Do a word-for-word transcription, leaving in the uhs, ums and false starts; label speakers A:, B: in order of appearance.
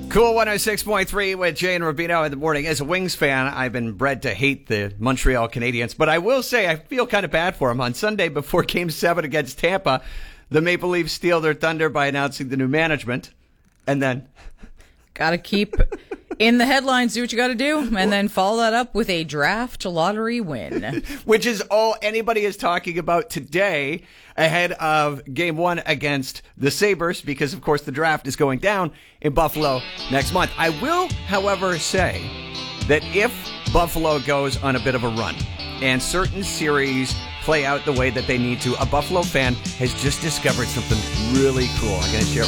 A: Cool one oh six point three with Jay and Rubino in the morning. As a Wings fan, I've been bred to hate the Montreal Canadiens, but I will say I feel kind of bad for them. On Sunday before Game seven against Tampa, the Maple Leafs steal their thunder by announcing the new management, and then...
B: Gotta keep in the headlines, do what you gotta do, and then follow that up with a draft lottery win.
A: Which is all anybody is talking about today ahead of Game one against the Sabres, because, of course, the draft is going down in Buffalo next month. I will, however, say that if Buffalo goes on a bit of a run and certain series play out the way that they need to, a Buffalo fan has just discovered something really cool. I'm going to share it